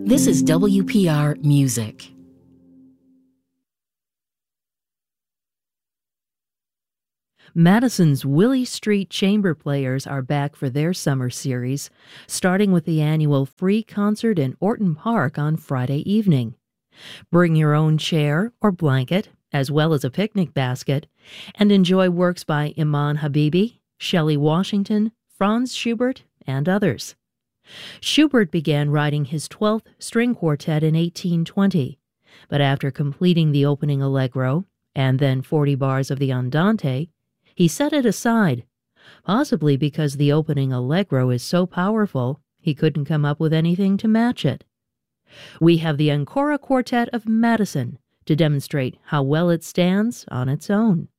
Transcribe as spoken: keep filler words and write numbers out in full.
This is W P R Music. Madison's Willie Street Chamber Players are back for their summer series, starting with the annual free concert in Orton Park on Friday evening. Bring your own chair or blanket, as well as a picnic basket, and enjoy works by Iman Habibi, Shelley Washington, Franz Schubert, and others. Schubert began writing his twelfth string quartet in eighteen twenty, but after completing the opening allegro, and then forty bars of the Andante, he set it aside, possibly because the opening allegro is so powerful he couldn't come up with anything to match it. We have the Ancora Quartet of Madison to demonstrate how well it stands on its own.